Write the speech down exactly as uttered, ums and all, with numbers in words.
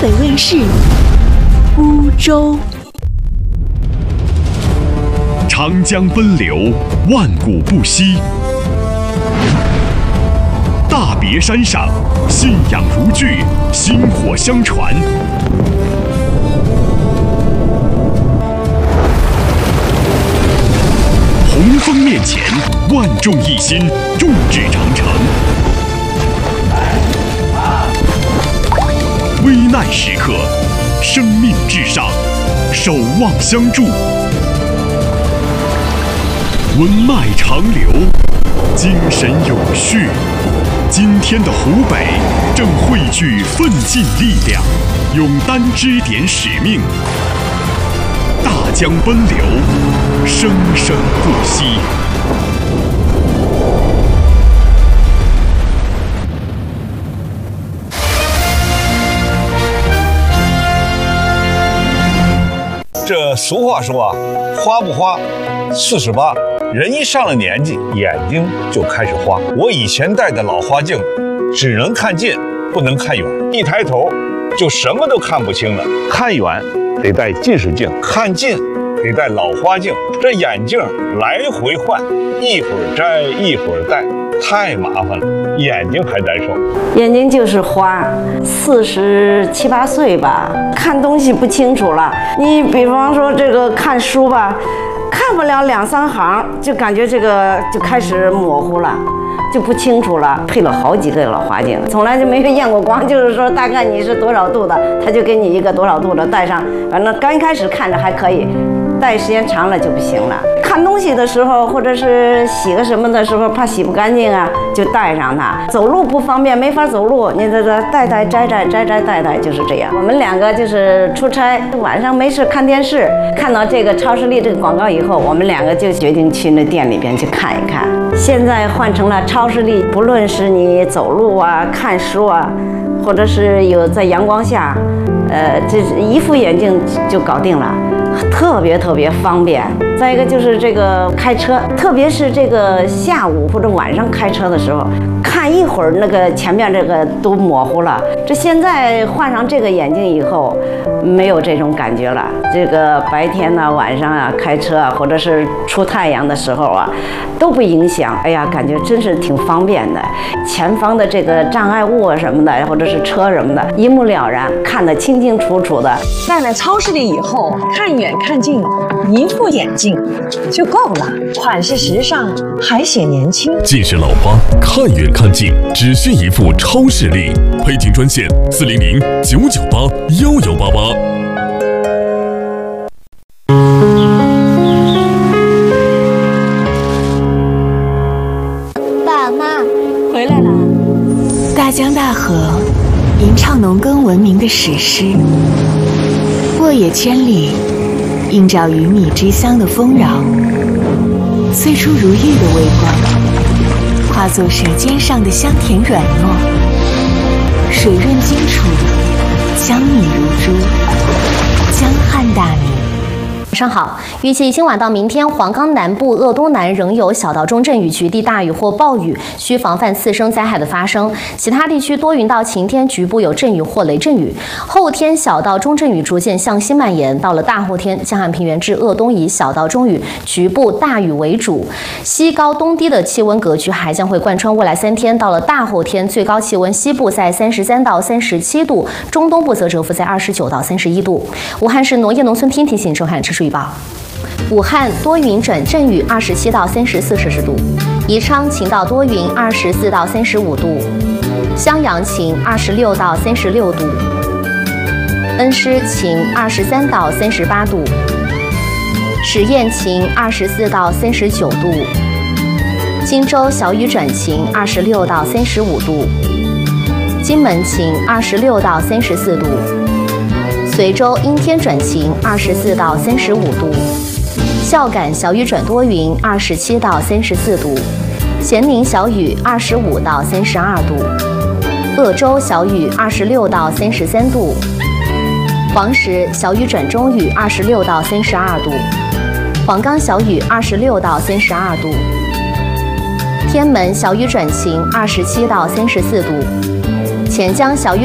北卫视孤舟。 长江奔流，万古不息。大别山上，信仰如炬，薪火相传。洪峰面前，万众一心，众志成城。危难时刻，生命至上，守望相助。文脉长流，精神永续。今天的湖北正汇聚奋进力量，勇担支点使命。大江奔流，生生不息。 这俗话说啊，花不花，四十八。人一上了年纪，眼睛就开始花。我以前戴的老花镜，只能看近，不能看远，一抬头就什么都看不清了。看远得戴近视镜，看近得戴老花镜。这眼镜来回换，一会儿摘一会儿戴，太麻烦了，眼睛还难受。 眼睛就是花，四十七八岁吧，看东西不清楚了。你比方说这个看书吧，看不了两三行，就感觉这个就开始模糊了，就不清楚了。配了好几个老花镜，从来就没有验过光，就是说大概你是多少度的，他就给你一个多少度的戴上。反正刚一开始看着还可以，戴时间长了就不行了。看东西的时候，或者是洗个什么的时候，怕洗不干净啊，就戴上它。走路不方便，没法走路，你这这戴戴摘摘摘摘戴戴，就是这样。我们两个就是出差，晚上没事看电视，看到这个超视力这个广告以后，我们两个就决定去那店里边去看一看。现在换成了超视力，不论是你走路啊、看书啊，或者是有在阳光下，呃，这一副眼镜就搞定了。特别特别方便。再一个就是这个开车，特别是这个下午或者晚上开车的时候，看一会儿那个前面这个都模糊了。这现在换上这个眼镜以后，没有这种感觉了。这个白天呢、晚上啊开车啊，或者是出太阳的时候啊，都不影响。哎呀，感觉真是挺方便的。前方的这个障碍物啊什么的，或者是车什么的，一目了然，看得清清楚楚的。 戴了超视力以后，看远看近，一副眼镜就够了，款式时尚，还显年轻。 近视老花，看远看近，只需一副超视力。配听专线：四零零九九八幺幺八八。 爸妈回来了。 大江大河，吟唱农耕文明的史诗；沃野千里，映照鱼米之乡的丰饶。岁出如玉的微光，化作舌尖上的香甜软糯，水润清楚，江米如珠，江汉大米。 晚上好，预计今晚到明天，黄冈南部、鄂东南仍有小到中阵雨、局地大雨或暴雨，需防范次生灾害的发生。其他地区多云到晴天，局部有阵雨或雷阵雨。后天小到中阵雨逐渐向西蔓延，到了大后天，江汉平原至鄂东以小到中雨、局部大雨为主。西高东低的气温格局还将会贯穿未来三天。到了大后天，最高气温西部在三十三到三十七度，中东部则蛰伏在二十九到三十一度。武汉市农业农村厅提醒收看持续预报。武汉多云转阵雨，二十七到三十四摄氏度；宜昌晴到多云，二十四到三十五度；襄阳晴，二十六到三十六度；恩施晴，二十三到三十八度；十堰晴，二十四到三十九度；荆州小雨转晴，二十六到三十五度；荆门晴，二十六到三十四度。随州阴天转晴，二十四到三十五度；孝感小雨转多云，二十七到三十四度；咸宁小雨，二十五到三十二度；鄂州小雨，二十六到三十三度；黄石小雨转中雨，二十六到三十二度；黄冈小雨，二十六到三十二度；天门小雨转晴，二十七到三十四度；潜江小雨